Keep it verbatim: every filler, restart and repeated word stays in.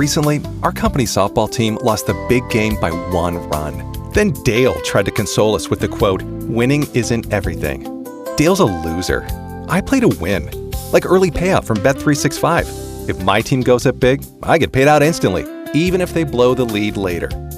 Recently, our company softball team lost the big game by one run. Then Dale tried to console us with the quote, "Winning isn't everything." Dale's a loser. I play to win, like early payout from Bet three sixty-five. If my team goes up big, I get paid out instantly, even if they blow the lead later.